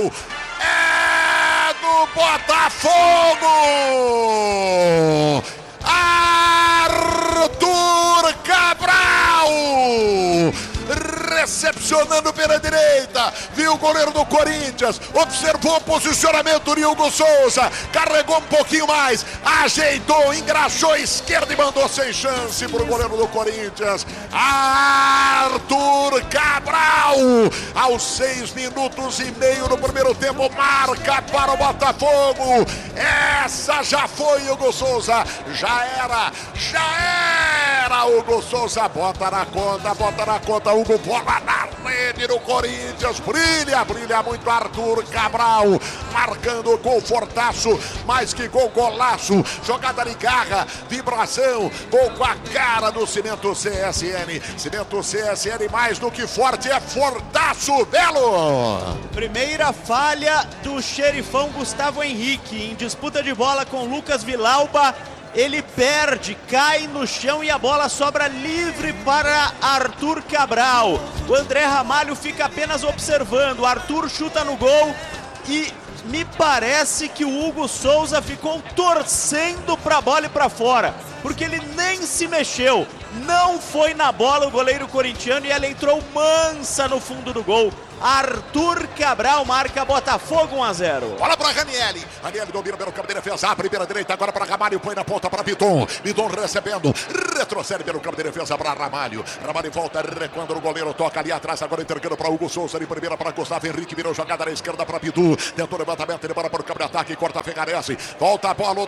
é do Botafogo! Arthur Cabral! Recepcionando pela direita, viu o goleiro do Corinthians, observou o posicionamento de Hugo Souza, carregou um pouquinho mais, ajeitou, engraxou a esquerda e mandou sem chance para o goleiro do Corinthians. Arthur Cabral, aos 6 minutos e meio do primeiro tempo, marca para o Botafogo. Essa já foi, Hugo Souza, já era Hugo Souza, bota na conta, Hugo, bola na rede do Corinthians, brilha muito Arthur Cabral, marcando gol fortaço, mais que gol, golaço, jogada de garra, vibração, gol com a cara do Cimento CSN, mais do que forte, é fortaço, Belo! Primeira falha do xerifão Gustavo Henrique, em disputa de bola com Lucas Vilauba. Ele perde, cai no chão e a bola sobra livre para Arthur Cabral. O André Ramalho fica apenas observando. Arthur chuta no gol e me parece que o Hugo Souza ficou torcendo para a bola e para fora, porque ele nem se mexeu. Não foi na bola o goleiro corintiano e ela entrou mansa no fundo do gol. Arthur Cabral marca Botafogo 1-0. Bola para Ranieri domina pelo campo de defesa, a primeira direita agora para Ramalho, põe na ponta para Piton recebendo, retrocede pelo campo de defesa para Ramalho volta, recuando o goleiro, toca ali atrás, agora entregando para Hugo Souza, de primeira para Gustavo Henrique, virou jogada na esquerda para Piton, tentou levantamento, ele bora para o campo de ataque, corta Ferrarese, volta a bola,